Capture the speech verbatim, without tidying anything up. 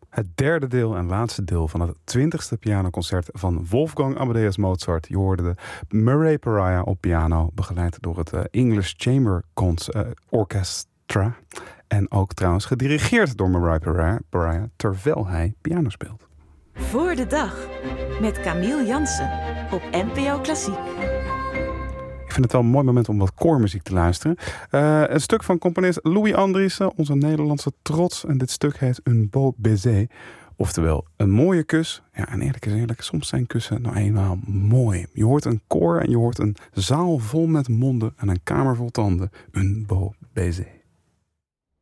Het derde deel en laatste deel van het twintigste pianoconcert van Wolfgang Amadeus Mozart. Je hoorde de Murray Pariah op piano, begeleid door het uh, English Chamber Cons- uh, Orchestra. En ook trouwens gedirigeerd door Murray Pariah, Pariah terwijl hij piano speelt. Voor de dag met Camille Jansen op N P O Klassiek. Ik vind het wel een mooi moment om wat koormuziek te luisteren. Uh, een stuk van componist Louis Andriessen, onze Nederlandse trots. En dit stuk heet Un beau baiser. Oftewel, een mooie kus. Ja, en eerlijk is eerlijk, soms zijn kussen nou eenmaal mooi. Je hoort een koor en je hoort een zaal vol met monden en een kamer vol tanden. Un beau baiser.